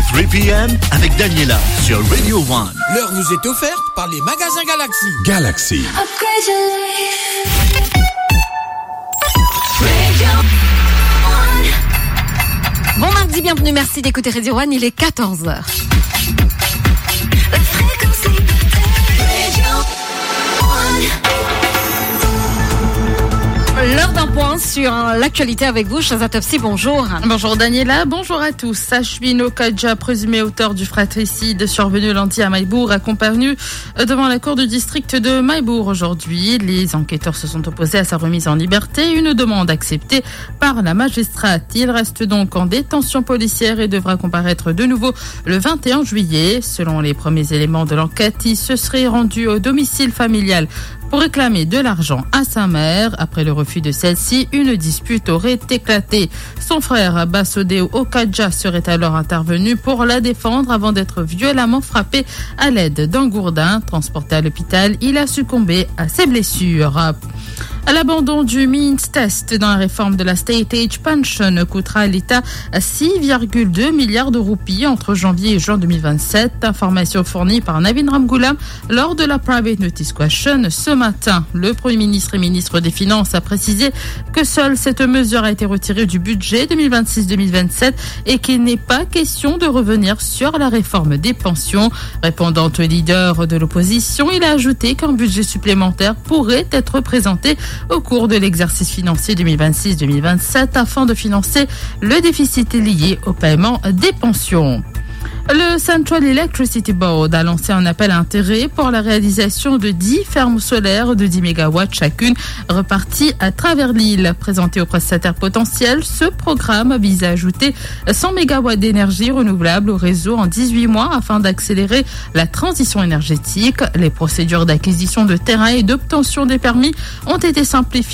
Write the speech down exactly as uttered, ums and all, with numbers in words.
trois p.m. avec Daniela sur Radio One. L'heure vous est offerte par les magasins Galaxy. Galaxy. Upgrade your life. Bon mardi, bienvenue, merci d'écouter Radio One, il est quatorze heures. La fréquence Radio One. L'heure d'un point sur l'actualité avec vous, Chaza Topsy, bonjour. Bonjour Daniela, bonjour à tous. Ashwin Okadja, présumé auteur du fratricide survenu lundi à Maïbourg, a comparu devant la cour du district de Maïbourg aujourd'hui. Les enquêteurs se sont opposés à sa remise en liberté, une demande acceptée par la magistrate. Il reste donc en détention policière et devra comparaître de nouveau le vingt et un juillet. Selon les premiers éléments de l'enquête, il se serait rendu au domicile familial pour réclamer de l'argent à sa mère. Après le refus de celle-ci, une dispute aurait éclaté. Son frère Bassodeo Okadja serait alors intervenu pour la défendre avant d'être violemment frappé à l'aide d'un gourdin. Transporté à l'hôpital, il a succombé à ses blessures. À l'abandon du means test dans la réforme de la State Age Pension coûtera à l'État six virgule deux milliards de roupies entre janvier et juin deux mille vingt-sept. Information fournie par Navin Ramgoolam lors de la Private Notice Question ce matin. Le Premier ministre et ministre des Finances a précisé que seule cette mesure a été retirée du budget deux mille vingt-six deux mille vingt-sept et qu'il n'est pas question de revenir sur la réforme des pensions. Répondant au leader de l'opposition, il a ajouté qu'un budget supplémentaire pourrait être présenté au cours de l'exercice financier deux mille vingt-six deux mille vingt-sept afin de financer le déficit lié au paiement des pensions. Le Central Electricity Board a lancé un appel à intérêt pour la réalisation de dix fermes solaires de dix mégawatts chacune reparties à travers l'île. Présenté aux prestataires potentiels, ce programme vise à ajouter cent mégawatts d'énergie renouvelable au réseau en dix-huit mois afin d'accélérer la transition énergétique. Les procédures d'acquisition de terrain et d'obtention des permis ont été simplifiées